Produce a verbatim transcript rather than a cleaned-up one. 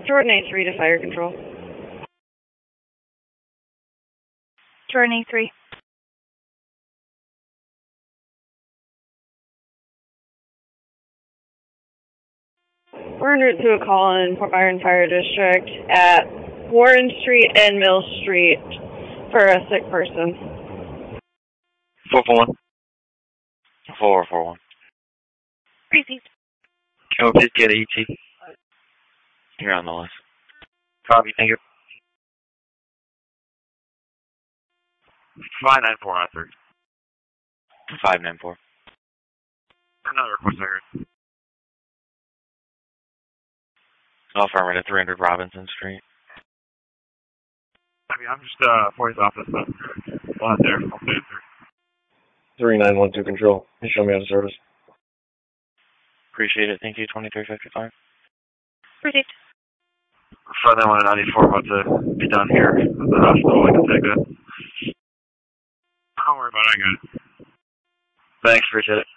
Jordan A three to fire control. Jordan A three. We're en route to a call in Fort Myron Fire District at Warren Street and Mill Street for a sick person. four four one. four four one. Received. Can we please get a E T? You're on the list. Copy, thank you. five nine four on three. five nine four. Another request I heard. Affirmative, three hundred Robinson Street. I mean, I'm just, uh, police office, but we'll head there. I'll stay there. three nine one two control. You show me out of service. Appreciate it. Thank you, twenty-three fifty-five. Received. Further one ninety-four about to be done here at the hospital. I can take it. Don't worry about it, I got it. Thanks, appreciate it.